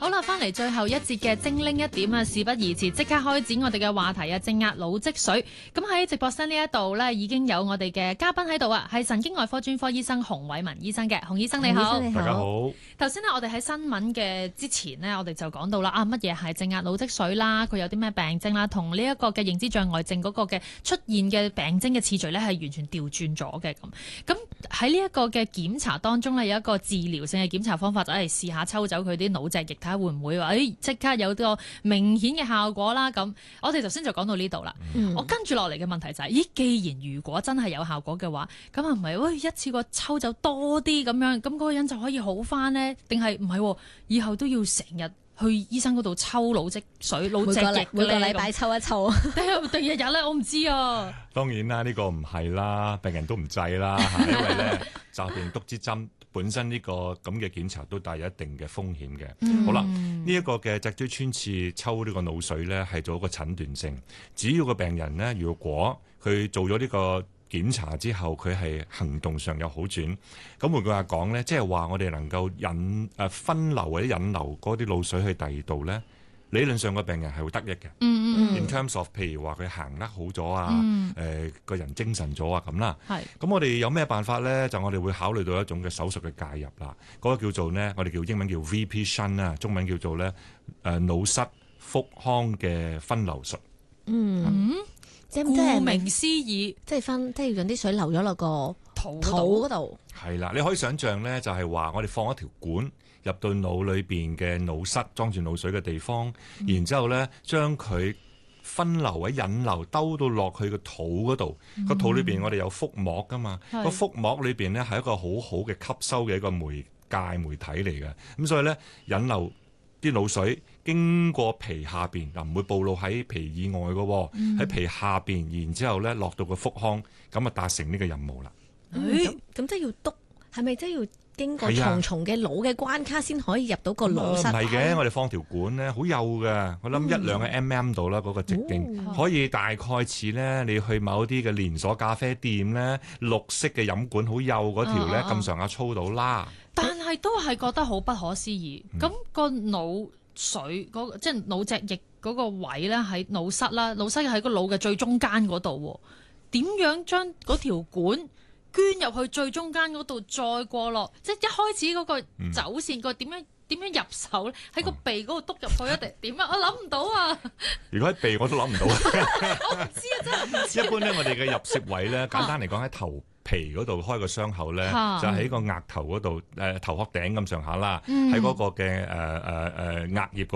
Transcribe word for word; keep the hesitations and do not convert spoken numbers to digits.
啦，翻嚟最後一節嘅精靈一點啊，事不宜遲，即刻開展我哋嘅話題啊，正壓腦積水。咁喺直播室呢一度呢，已經有我哋嘅嘉賓喺度啊，係神經外科專科醫生洪偉文醫生嘅。洪醫生你好， 大家好。 頭先呢，我哋喺新聞嘅之前呢，我哋就講到啦，啊乜嘢係正壓腦積水啦，佢有啲咩病徵啦，同呢一個嘅認知障礙症嗰個嘅出現嘅病徵嘅次序呢，係完全調轉咗嘅咁。咁喺呢一個嘅檢查當中呢，有一個治療性嘅檢查方法，就係試下抽走佢啲腦脊液，睇下會唔會話誒即刻有個明顯嘅效果啦。咁我哋頭先就講到呢度啦。嗯、我跟住落嚟嘅問題就係、是，咦？既然如果真係有效果嘅話，咁係唔係喂一次過抽走多啲咁樣，咁嗰個人就可以好翻呢？定係唔係？以後都要成日去醫生嗰度抽腦積水、腦脊液， 每個禮拜抽一抽啊？ 定係定日日咧？我唔知啊。 當然啦，呢、呢個唔係啦，病人都唔制啦，因為咧詐病毒之針本身呢個咁嘅檢查都帶有一定嘅風險嘅。嗯、好啦，呢、呢、一個嘅脊椎穿刺抽呢個腦水咧，係做一個診斷性。只要個病人咧，如果佢做咗呢個檢查之後，佢係行動上有好轉，咁換句話講咧，即係話我哋能夠引誒、呃、分流或者引流嗰啲腦水去第二度咧，理論上個病人係會得益嘅。嗯嗯 In terms of 譬如話佢行得好咗啊，誒個、嗯呃、人精神咗啊咁啦。係。咁我哋有咩辦法咧？就我哋會考慮到一種嘅手術嘅介入啦。嗰、那個叫做咧，我哋叫英文叫 V P shunt 啊，中文叫做咧誒腦室腹腔嘅分流術。嗯。嗯即係顧名思義， 即係分，即係讓啲水流咗落個肚肚嗰度。 係啦，你可以想象咧，就係話我哋放一條管入到腦裏邊嘅腦室，裝住腦水嘅地方，嗯、然之後咧將佢分流或者引流兜到落去個肚嗰度。個、嗯、肚裏邊我哋有腹膜噶嘛，個腹膜裏邊咧係一個好好嘅吸收嘅一個媒介媒體嚟嘅。咁所以咧引流啲腦水經過皮下邊，嗱唔會暴露喺皮以外嘅，喺、嗯、皮下邊，然之後咧落到個腹腔，咁啊達成呢個任務啦。 咁咁即係要督，係咪即係要經過重重嘅腦嘅關卡先可以入到個腦室？唔係嘅， 我哋放條管咧，好幼嘅，我諗一兩個 mm 度啦，嗰、嗯、個直徑、哦、可以大概似咧，你去某啲嘅連鎖咖啡店咧，綠色嘅飲管好幼嗰條咧，咁上下粗到啦。 但係都係覺得好不可思議。咁、嗯、個腦水嗰即係腦脊液嗰個位咧，喺腦室啦，腦室喺個腦嘅最中間嗰度，點樣將嗰條管捐入去最中間嗰度，再過落，即係一開始嗰個走線個點樣點樣入手咧？喺個鼻嗰度篤入去一定點啊？我諗唔到啊！ 如果喺鼻我都諗唔到啊！ 我唔知啊，真係唔知。 一般咧，我哋嘅入息位咧，簡單嚟講喺頭皮嗰度開個傷口咧，啊、就喺個額頭嗰度，誒頭殼頂咁上下啦，喺嗰、嗯、個嘅誒誒誒額葉。